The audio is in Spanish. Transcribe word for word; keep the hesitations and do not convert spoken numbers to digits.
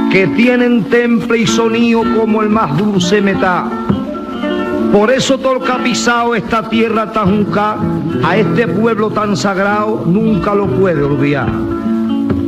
que tienen temple y sonido como el más dulce metá. Por eso Tolcapizao, esta tierra tan junca, a este pueblo tan sagrado, nunca lo puede olvidar.